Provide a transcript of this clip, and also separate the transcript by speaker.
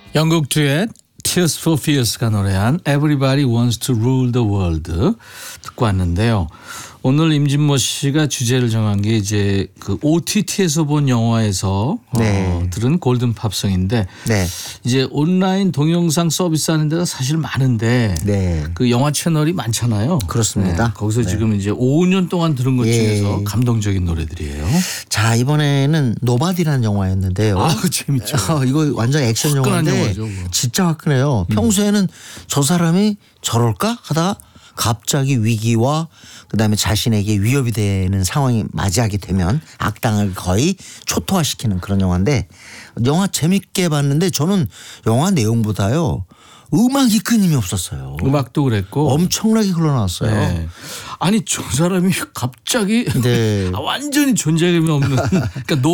Speaker 1: 영국 듀엣 Tears for Fears가 노래한 Everybody Wants to Rule the World 듣고 왔는데요. 오늘 임진모 씨가 주제를 정한 게 이제 그 OTT에서 본 영화에서 들은 골든 팝송인데 이제 온라인 동영상 서비스 하는 데가 사실 많은데 그 영화 채널이 많잖아요.
Speaker 2: 그렇습니다.
Speaker 1: 거기서 지금 이제 5년 동안 들은 것 중에서 감동적인 노래들이에요.
Speaker 2: 자, 이번에는 노바디라는 영화였는데요.
Speaker 1: 아, 재밌죠.
Speaker 2: 이거 완전 액션 영화인데
Speaker 1: 영화죠,
Speaker 2: 진짜 화끈해요. 평소에는 저 사람이 저럴까 하다가 갑자기 위기와 그다음에 자신에게 위협이 되는 상황이 맞이하게 되면 악당을 거의 초토화시키는 그런 영화인데 영화 재밌게 봤는데 저는 영화 내용보다요. 음악이 끊임이 없었어요.
Speaker 1: 음악도 그랬고
Speaker 2: 엄청나게 흘러나왔어요.
Speaker 1: 네. 아니 저 사람이 갑자기 완전히 존재감이 없는 그러니까